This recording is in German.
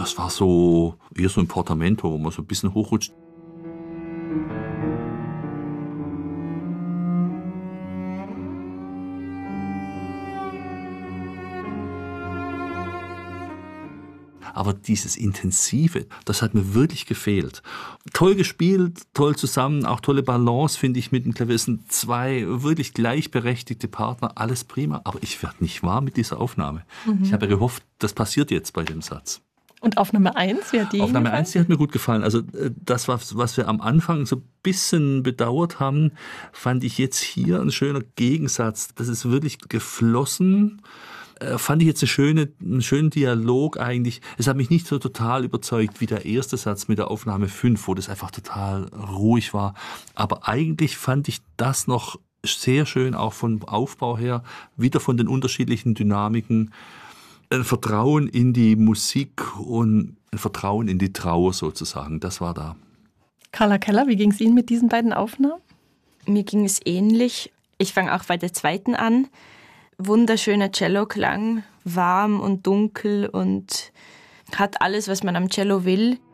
das war so eher so ein Portamento, wo man so ein bisschen hochrutscht. Aber dieses Intensive, das hat mir wirklich gefehlt. Toll gespielt, toll zusammen, auch tolle Balance, finde ich, mit dem Klavier. Es sind zwei wirklich gleichberechtigte Partner, alles prima. Aber ich werde nicht warm mit dieser Aufnahme. Ich habe gehofft, das passiert jetzt bei dem Satz. Und Aufnahme 1, wie hat die Aufnahme gefallen? 1, die hat mir gut gefallen. Also das, was wir am Anfang so ein bisschen bedauert haben, fand ich jetzt hier ein schöner Gegensatz. Das ist wirklich geflossen. Fand ich jetzt einen schönen Dialog eigentlich. Es hat mich nicht so total überzeugt wie der erste Satz mit der Aufnahme 5, wo das einfach total ruhig war. Aber eigentlich fand ich das noch sehr schön, auch vom Aufbau her, wieder von den unterschiedlichen Dynamiken. Ein Vertrauen in die Musik und ein Vertrauen in die Trauer sozusagen, das war da. Carla Keller, wie ging es Ihnen mit diesen beiden Aufnahmen? Mir ging es ähnlich. Ich fange auch bei der zweiten an. Wunderschöner Celloklang, warm und dunkel und hat alles, was man am Cello will.